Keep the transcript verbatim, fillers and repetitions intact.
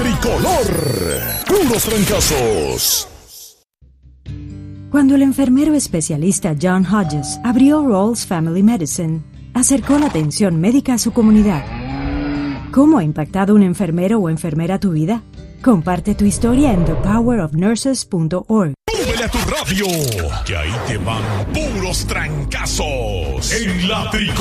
tricolor. Puros trancazos. Cuando el enfermero especialista John Hodges abrió Rawls Family Medicine, acercó la atención médica a su comunidad. ¿Cómo ha impactado un enfermero o enfermera tu vida? Comparte tu historia en the power of nurses punto org. ¡Súbele a tu radio! Que ahí te van puros trancazos en la tricolor.